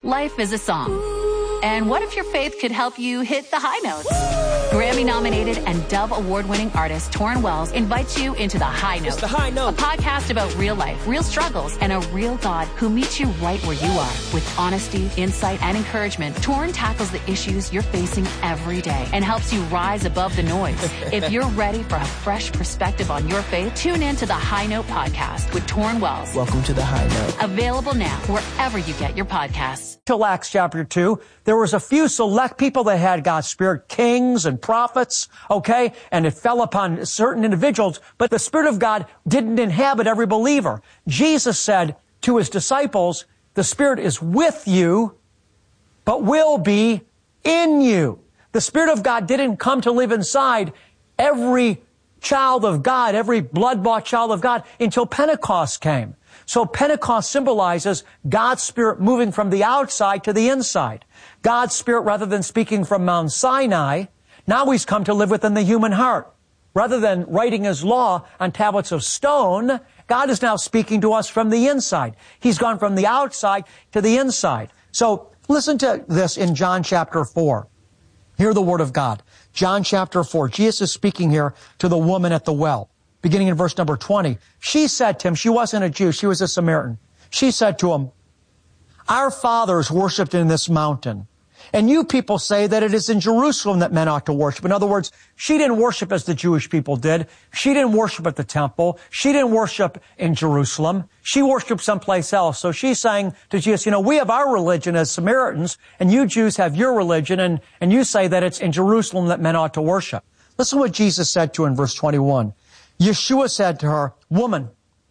Life is a song. And what if your faith could help you hit the high notes? Grammy-nominated and Dove Award-winning artist Torrin Wells invites you into The High Note. It's The High Note. A podcast about real life, real struggles, and a real God who meets you right where you are. With honesty, insight, and encouragement, Torrin tackles the issues you're facing every day and helps you rise above the noise. If you're ready for a fresh perspective on your faith, tune in to The High Note podcast with Torrin Wells. Welcome to The High Note. Available now wherever you get your podcasts. Till Acts chapter 2, there was a few select people that had God's Spirit, kings and prophets, okay? And it fell upon certain individuals, but the Spirit of God didn't inhabit every believer. Jesus said to his disciples, the Spirit is with you, but will be in you. The Spirit of God didn't come to live inside every child of God, every blood-bought child of God, until Pentecost came. So Pentecost symbolizes God's Spirit moving from the outside to the inside. God's Spirit, rather than speaking from Mount Sinai, now He's come to live within the human heart. Rather than writing His law on tablets of stone, God is now speaking to us from the inside. He's gone from the outside to the inside. So listen to this in John chapter 4. Hear the Word of God. John chapter 4. Jesus is speaking here to the woman at the well. Beginning in verse number 20, she said to him, she wasn't a Jew, she was a Samaritan. She said to him, our fathers worshipped in this mountain, and you people say that it is in Jerusalem that men ought to worship. In other words, she didn't worship as the Jewish people did. She didn't worship at the temple. She didn't worship in Jerusalem. She worshiped someplace else. So she's saying to Jesus, we have our religion as Samaritans, and you Jews have your religion, and you say that it's in Jerusalem that men ought to worship. Listen to what Jesus said to her in verse 21. Yeshua said to her, woman,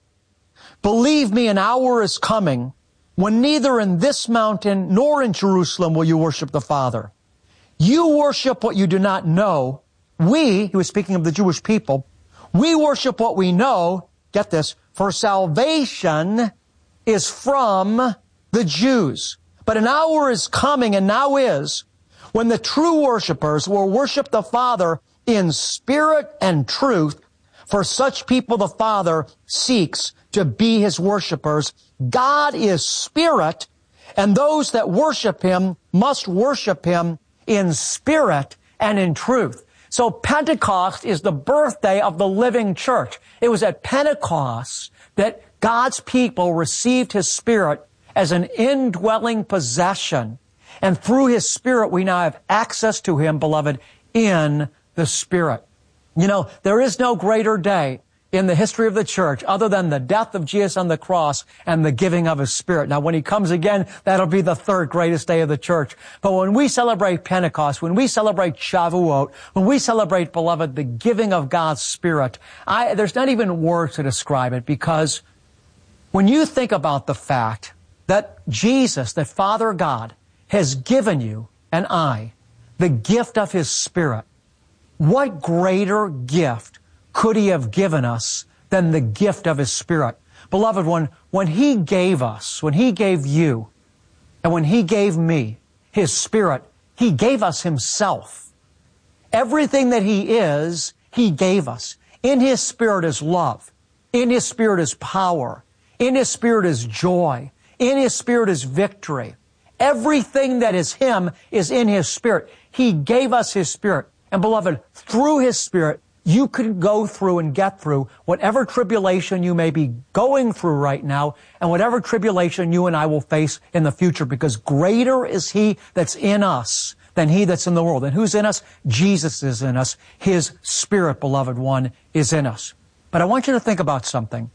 believe me, an hour is coming when neither in this mountain nor in Jerusalem will you worship the Father. You worship what you do not know. We, he was speaking of the Jewish people, we worship what we know, get this, for salvation is from the Jews. But an hour is coming, and now is, when the true worshipers will worship the Father in spirit and truth. For such people the Father seeks to be His worshipers. God is spirit, and those that worship Him must worship Him in spirit and in truth. So Pentecost is the birthday of the living church. It was at Pentecost that God's people received His Spirit as an indwelling possession. And through His Spirit we now have access to Him, beloved, in the Spirit. There is no greater day in the history of the church other than the death of Jesus on the cross and the giving of His Spirit. Now, when He comes again, that'll be the third greatest day of the church. But when we celebrate Pentecost, when we celebrate Shavuot, when we celebrate, beloved, the giving of God's Spirit, there's not even words to describe it, because when you think about the fact that Jesus, that Father God, has given you and I the gift of His Spirit, what greater gift could He have given us than the gift of His Spirit? Beloved, when He gave us, when He gave you, and when He gave me His Spirit, He gave us Himself. Everything that He is, He gave us. In His Spirit is love. In His Spirit is power. In His Spirit is joy. In His Spirit is victory. Everything that is Him is in His Spirit. He gave us His Spirit. And beloved, through His Spirit, you can go through and get through whatever tribulation you may be going through right now, and whatever tribulation you and I will face in the future, because greater is He that's in us than he that's in the world. And who's in us? Jesus is in us. His Spirit, beloved one, is in us. But I want you to think about something.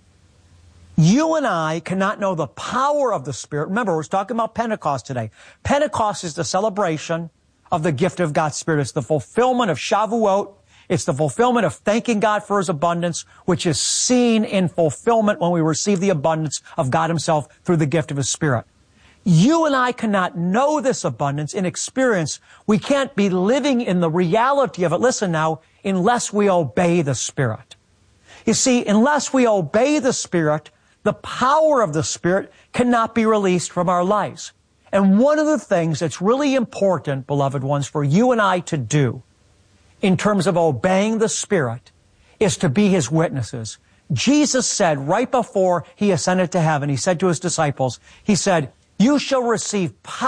You and I cannot know the power of the Spirit. Remember, we're talking about Pentecost today. Pentecost is the celebration of the gift of God's Spirit. It's the fulfillment of Shavuot. It's the fulfillment of thanking God for His abundance, which is seen in fulfillment when we receive the abundance of God Himself through the gift of His Spirit. You and I cannot know this abundance in experience. We can't be living in the reality of it, listen now, unless we obey the Spirit. You see, unless we obey the Spirit, the power of the Spirit cannot be released from our lives. And one of the things that's really important, beloved ones, for you and I to do in terms of obeying the Spirit is to be His witnesses. Jesus said right before He ascended to heaven, He said to His disciples, He said, you shall receive power